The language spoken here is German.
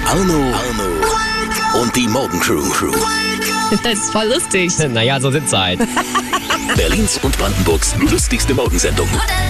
Arno und die Morgencrew. Das ist voll lustig. Naja, so sind's halt. Berlins und Brandenburgs lustigste Morgensendung.